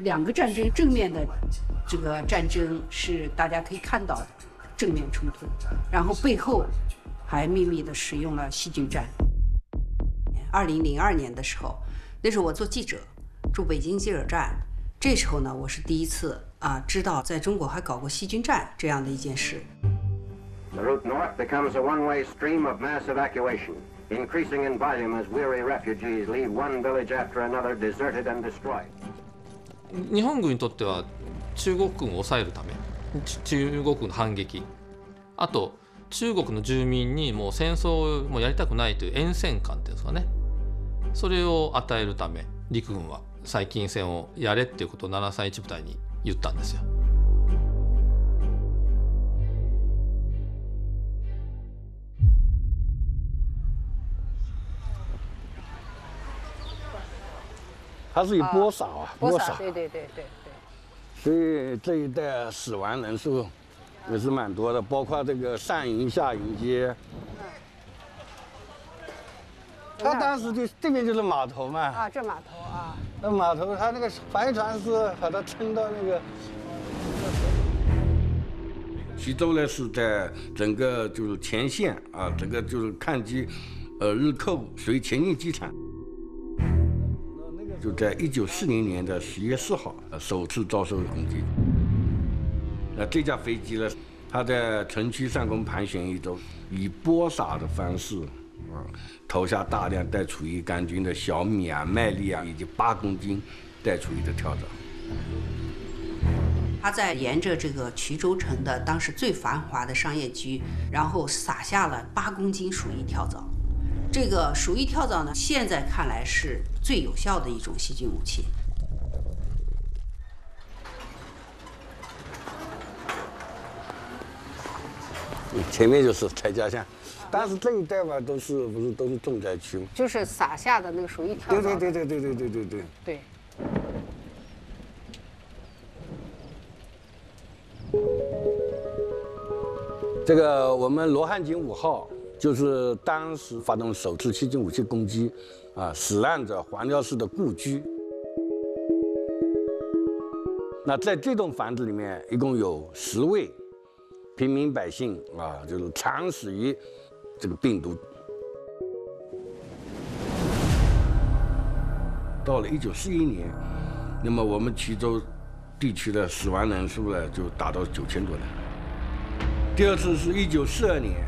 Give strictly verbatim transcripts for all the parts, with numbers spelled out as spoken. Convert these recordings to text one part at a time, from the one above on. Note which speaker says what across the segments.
Speaker 1: 两个战争正面的这个战争是大家可以看到的正面冲突，然后背后还秘密的使用了细菌战。二零零二年的时候，那时候我做记者，驻北京记者站，这时候呢，我是第一次啊知道在中国还搞过细菌战这样的一件事。
Speaker 2: The route north becomes a one-way stream of mass evacuation, increasing in volume as weary refugees leave one village after another deserted and destroyed.
Speaker 3: 日本軍にとっては中国軍を抑えるため、中国軍の反撃、あと中国の住民にもう戦争をもうやりたくないという厭戦感っていうんですかね、それを与えるため陸軍は細菌戦をやれっていうことをななさんいち部隊に言ったんですよ。
Speaker 4: 它是以播撒啊，
Speaker 1: 播撒，对对对对对。
Speaker 4: 所以这一带死亡人数也是蛮多的，包括这个上营、下营街。他当时就这边就是码头嘛。
Speaker 1: 啊，这码头啊。
Speaker 4: 那码头，他那个帆船是把它撑到那个。徐州呢是在整个就是前线啊，整个就是抗击，呃日寇属于前进机场。就在一九四零年的十月四号，首次遭受攻击。那这架飞机呢，它在城区上空盘旋一周，以播撒的方式，啊，投下大量带厨余杆菌的小米啊、麦粒啊，以及八公斤带厨余的跳蚤。
Speaker 1: 他在沿着这个衢州城的当时最繁华的商业区，然后撒下了八公斤鼠疫跳蚤。这个鼠疫跳蚤呢，现在看来是最有效的一种细菌武器。
Speaker 4: 前面就是蔡家巷，但是这一带吧，都是不是都是重灾区吗？
Speaker 1: 就是撒下的那个鼠疫跳蚤。
Speaker 4: 对对对对对对对对对。
Speaker 1: 对。
Speaker 4: 这个我们罗汉井五号。就是当时发动首次细菌武器攻击，啊，死难者黄廖氏的故居。那在这栋房子里面，一共有十位平民百姓啊，就是惨死于这个病毒。到了一九四一年，那么我们衢州地区的死亡人数呢，就达到九千多人。第二次是一九四二年。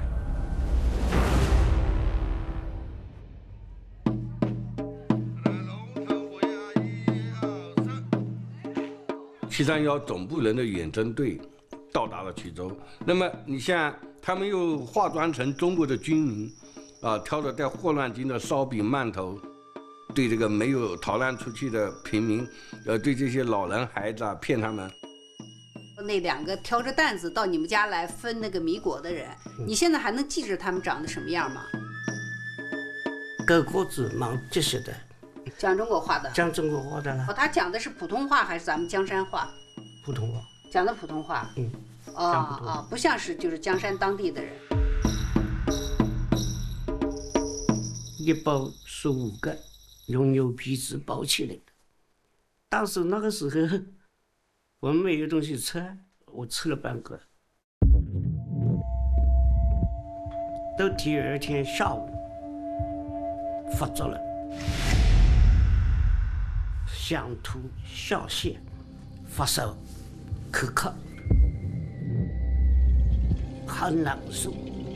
Speaker 4: 七三幺总部人的远征队到达了衢州，那么你像他们又化妆成中国的军民，啊，挑着带霍乱菌的烧饼馒头，对这个没有逃难出去的平民，呃，对这些老人孩子啊，骗他们。
Speaker 1: 那两个挑着担子到你们家来分那个米果的人，你现在还能记着他们长得什么样吗？
Speaker 5: 个个子蛮结实的。
Speaker 1: 讲中国话的，
Speaker 5: 讲中国话的了。
Speaker 1: 哦，他讲的是普通话还是咱们江山话？
Speaker 5: 普通话。
Speaker 1: 讲的普通话。
Speaker 5: 嗯。
Speaker 1: 哦哦，不像是就是江山当地的人。
Speaker 5: 一包十五个，用牛皮纸包起来的。当时那个时候，我们没有东西吃，我吃了半个。到第二天下午发作了。想吐、笑泻、发烧、口渴，很难受。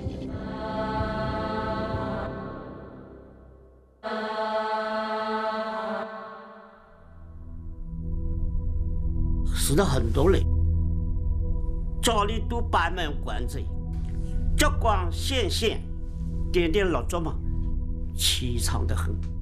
Speaker 5: 死了很多人，家里都摆满棺材，烛光显现，点点蜡烛嘛，凄惨得很。